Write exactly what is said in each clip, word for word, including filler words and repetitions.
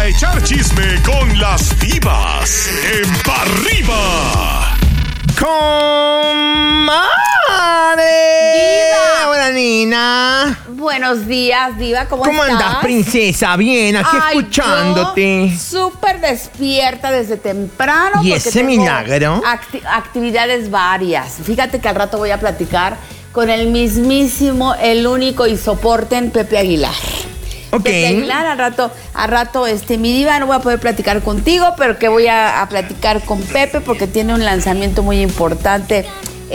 a echar chisme con las divas en Pa' Arriba. ¡Comadre! ¡Diva! Hola, Nina. Buenos días, Diva. ¿Cómo, ¿Cómo estás? andas, princesa? Bien, aquí Ay, escuchándote. yo súper despierta desde temprano. ¿Y porque ese tengo milagro? acti- actividades varias. Fíjate que al rato voy a platicar con el mismísimo, el único y soporten Pepe Aguilar. Ok. Pepe Aguilar, al rato, al rato, este, mi diva, no voy a poder platicar contigo, pero que voy a, a platicar con Pepe porque tiene un lanzamiento muy importante.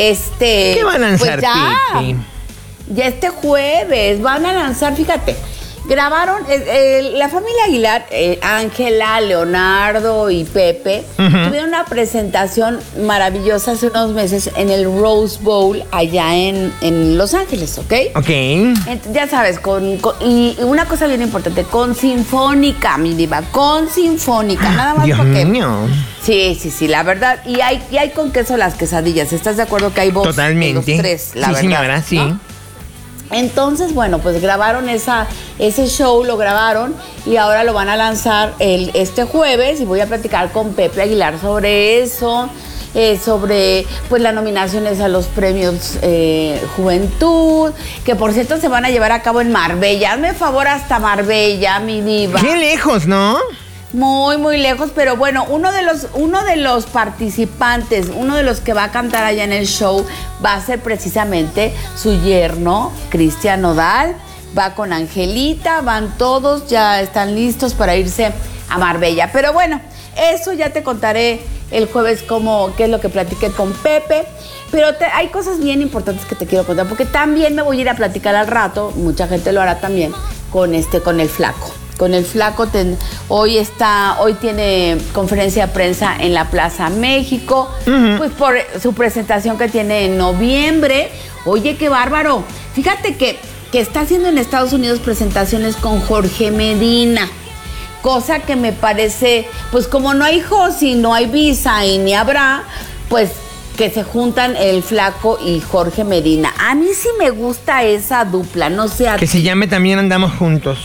Este. ¿Qué va a lanzar, pues ya, Pepe? Ya este jueves van a lanzar, fíjate, grabaron, eh, eh, la familia Aguilar, eh, Ángela, Leonardo y Pepe, Uh-huh. tuvieron una presentación maravillosa hace unos meses en el Rose Bowl allá en, en Los Ángeles, ¿ok? Ok. Ent- Ya sabes, con, con- y y una cosa bien importante, con sinfónica, mi diva, con sinfónica, nada más Dios porque... mío. Sí, sí, sí, la verdad, y hay, y hay con queso las quesadillas, ¿estás de acuerdo que hay voz Totalmente. de los tres, la sí, verdad? señora, sí. ¿no? Entonces, bueno, pues grabaron esa, ese show, lo grabaron y ahora lo van a lanzar el, este jueves y voy a platicar con Pepe Aguilar sobre eso, eh, sobre pues las nominaciones a los premios eh, Juventud, que por cierto se van a llevar a cabo en Marbella. Hazme favor hasta Marbella, mi diva. Qué lejos, ¿no? Muy, muy lejos, pero bueno, uno de los, uno de los participantes, uno de los que va a cantar allá en el show va a ser precisamente su yerno, Cristian Nodal. Va con Angelita, van todos, ya están listos para irse a Marbella. Pero bueno, eso ya te contaré el jueves cómo, qué es lo que platiqué con Pepe. Pero te- hay cosas bien importantes que te quiero contar, porque también me voy a ir a platicar al rato, mucha gente lo hará también, con este, con el Flaco. Con el Flaco, ten- hoy está, hoy tiene conferencia de prensa en la Plaza México, Ujú. pues por su presentación que tiene en noviembre. Oye, qué bárbaro. Fíjate que, que está haciendo en Estados Unidos presentaciones con Jorge Medina. Cosa que me parece, pues como no hay Josi, no hay Visa y ni habrá, pues que se juntan el Flaco y Jorge Medina. A mí sí me gusta esa dupla, no sé a Que se llame También Andamos Juntos.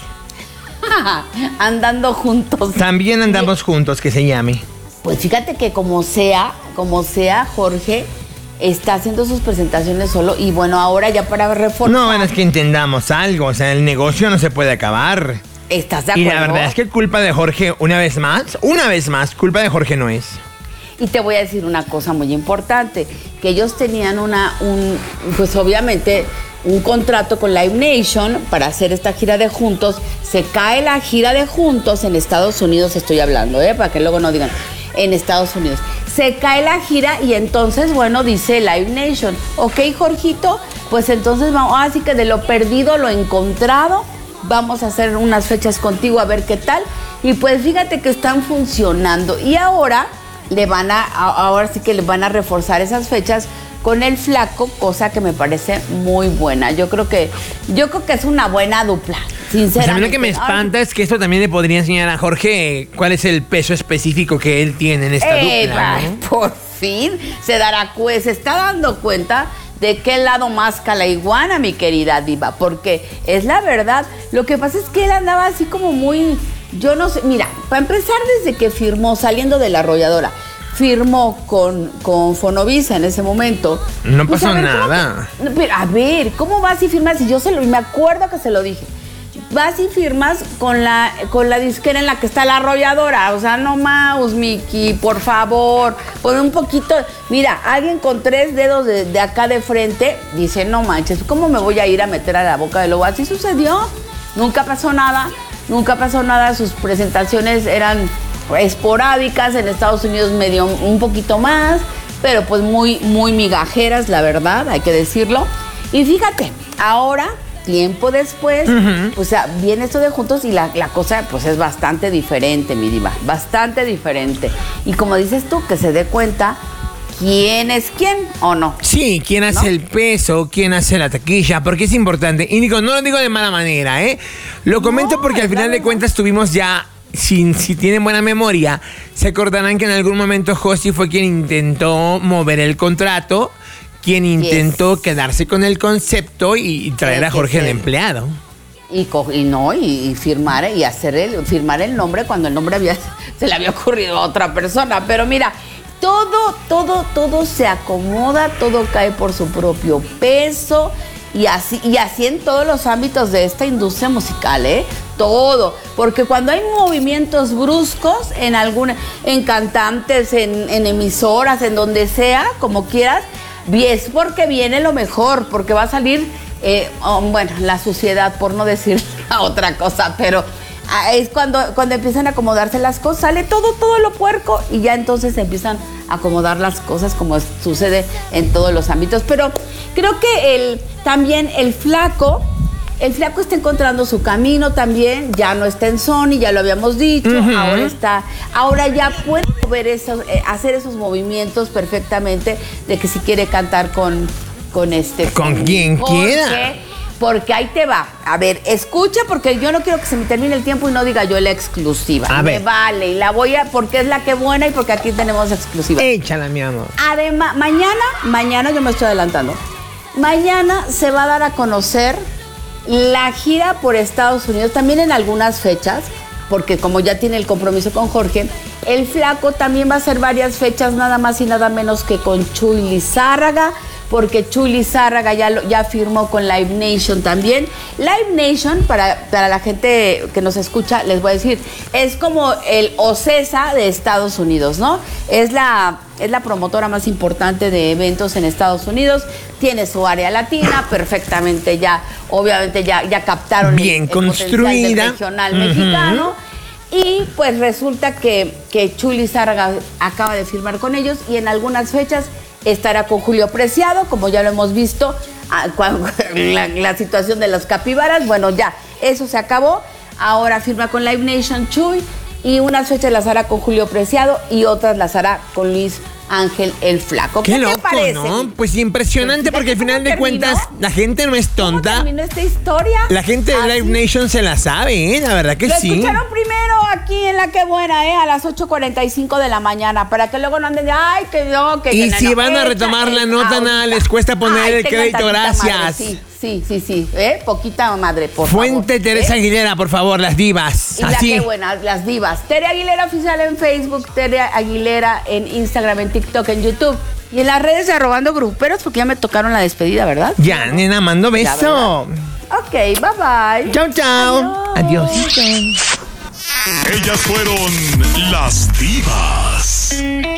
andando juntos. También andamos juntos, que se llame. Pues fíjate que como sea, como sea, Jorge está haciendo sus presentaciones solo y bueno, ahora ya para reforzar. No, bueno, es que entendamos algo. O sea, el negocio no se puede acabar. ¿Estás de Y acuerdo? la verdad es que culpa de Jorge, una vez más, una vez más, culpa de Jorge no es. Y te voy a decir una cosa muy importante, que ellos tenían una, un, pues obviamente, un contrato con Live Nation para hacer esta gira de Juntos. Se cae la gira de Juntos en Estados Unidos, estoy hablando, ¿eh? Para que luego no digan, en Estados Unidos. Se cae la gira y entonces, bueno, dice Live Nation, ok, Jorgito, pues entonces vamos, así que de lo perdido, lo encontrado, vamos a hacer unas fechas contigo a ver qué tal. Y pues fíjate que están funcionando. Y ahora le van a, a- ahora sí que le van a reforzar esas fechas con el Flaco, cosa que me parece muy buena. Yo creo que, yo creo que es una buena dupla, Pues a mí sinceramente. lo que me espanta es que esto también le podría enseñar a Jorge cuál es el peso específico que él tiene en esta Eh, dupla, va, ¿no? por fin se dará cu- se está dando cuenta de qué lado masca la iguana, mi querida diva, porque es la verdad. Lo que pasa es que él andaba así como muy, yo no sé, mira, para empezar desde que firmó, saliendo de la arrolladora, firmó con, con Fonovisa en ese momento. No Pues, pasó a ver, ¿cómo nada. que- no, pero, a ver, ¿cómo vas y firmas? Y yo se lo, y me acuerdo que se lo dije. Vas y firmas con la, con la disquera en la que está la arrolladora. O sea, no más, Miki, por favor. Pon un poquito. Mira, alguien con tres dedos de, de acá de frente dice, no manches, ¿cómo me voy a ir a meter a la boca del lobo? Así sucedió. Nunca pasó nada. Nunca pasó nada. Sus presentaciones eran esporádicas. En Estados Unidos medio un poquito más. Pero pues muy, muy migajeras, la verdad, hay que decirlo. Y fíjate, ahora, tiempo después, Ujú. o sea, viene esto de Juntos y la, la cosa pues es bastante diferente, mi diva, bastante diferente. Y como dices tú, que se dé cuenta quién es quién o no. Sí, quién hace ¿No? el peso, quién hace la taquilla, porque es importante. Y digo, no lo digo de mala manera, ¿eh? Lo comento No, porque al es la final de verdad. cuentas tuvimos ya, si, si tienen buena memoria, se acordarán que en algún momento Josi fue quien intentó mover el contrato, quien intentó quedarse con el concepto y, y traer Sí, a Jorge sí. de empleado. y, co- y no, y, y firmar y hacer el, firmar el nombre cuando el nombre había, se le había ocurrido a otra persona. Pero mira, todo, todo, todo se acomoda, todo cae por su propio peso. Y así, y así en todos los ámbitos de esta industria musical, ¿eh? Todo. Porque cuando hay movimientos bruscos en alguna, en cantantes, en, en emisoras, en donde sea, como quieras, es porque viene lo mejor, porque va a salir, eh, oh, bueno, la suciedad, por no decir otra cosa, pero ah, es cuando, cuando empiezan a acomodarse las cosas, sale todo, todo lo puerco y ya entonces empiezan a acomodar las cosas como sucede en todos los ámbitos. Pero creo que el, también el flaco, el flaco está encontrando su camino también, ya no está en Sony, ya lo habíamos dicho, uh-huh. ahora está, ahora ya puede mover esos, eh, hacer esos movimientos perfectamente de que si quiere cantar con, con este... Con, con quien Jorge, quiera. Porque ahí te va. A ver, escucha, porque yo no quiero que se me termine el tiempo y no diga yo la exclusiva. A me ver. vale, y la voy a, porque es la que buena y porque aquí tenemos exclusiva. Échala, mi amor. Además, mañana, mañana yo me estoy adelantando. Mañana se va a dar a conocer la gira por Estados Unidos, también en algunas fechas, porque como ya tiene el compromiso con Jorge, el flaco también va a hacer varias fechas, nada más y nada menos que con Chuy Lizárraga, porque Chuy Lizárraga ya, lo, ya firmó con Live Nation también. Live Nation, para, para la gente que nos escucha, les voy a decir, es como el OCESA de Estados Unidos, ¿no? Es la, es la promotora más importante de eventos en Estados Unidos, tiene su área latina, perfectamente ya, obviamente ya, ya captaron bien el, el construida, potencial del regional uh-huh. mexicano. Y pues resulta que, que Chuy Lizárraga acaba de firmar con ellos y en algunas fechas estará con Julio Preciado, como ya lo hemos visto, la, la situación de los capibaras. Bueno, ya, eso se acabó. Ahora firma con Live Nation Chuy y unas fechas las hará con Julio Preciado y otras las hará con Luis Ángel el Flaco. Qué, ¿Qué loco, te parece? ¿no? Pues impresionante, porque al final de terminó? cuentas la gente no es tonta. ¿Cómo terminó esta historia? La gente de Así. Live Nation se la sabe, ¿eh? La verdad que Lo sí. escucharon primero aquí en La Que Buena, ¿eh? A las ocho cuarenta y cinco de la mañana, para que luego no anden de, ay, que no, que... Y que si no, van a echa retomar la el nota, audio. nada, les cuesta poner Ay, el tengan crédito, tantita gracias. madre, sí, sí, sí, sí, ¿eh? Poquita madre, por Fuente favor. Teresa ¿eh? Aguilera, por favor, las divas. Y La Así. Que Buena, las divas. Tere Aguilera Oficial en Facebook, Tere Aguilera en Instagram, en TikTok, en YouTube. Y en las redes de Arrobando Gruperos, porque ya me tocaron la despedida, ¿verdad? Ya, nena, mando beso. Ok, bye bye. Chao, chao. Adiós. Ellas fueron las divas.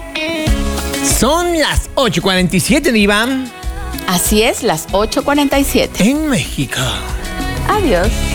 Son las ocho cuarenta y siete, diva. Así es, las ocho cuarenta y siete. En México. Adiós.